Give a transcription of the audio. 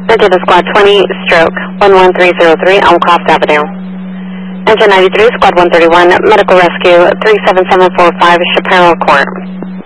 Engine Squad 20, stroke 11303, Elmcroft Avenue. Engine 93, Squad 131, Medical Rescue 37745, Chaparral Court.